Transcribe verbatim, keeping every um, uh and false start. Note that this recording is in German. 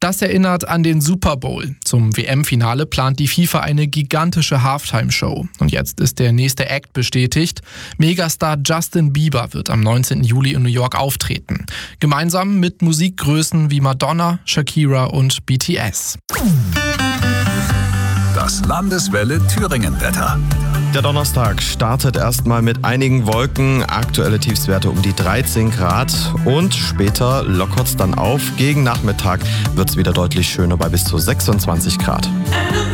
Das erinnert an den Super Bowl. Zum W M-Finale plant die FIFA eine gigantische Halftime-Show. Und jetzt ist der nächste Act bestätigt. Megastar Justin Bieber wird am neunzehnten Juli in New York auftreten. Gemeinsam mit Musikgrößen wie Madonna, Shakira und B T S. Das Landeswelle Thüringen-Wetter. Der Donnerstag startet erstmal mit einigen Wolken, aktuelle Tiefstwerte um die dreizehn Grad und später lockert es dann auf. Gegen Nachmittag wird es wieder deutlich schöner bei bis zu sechsundzwanzig Grad.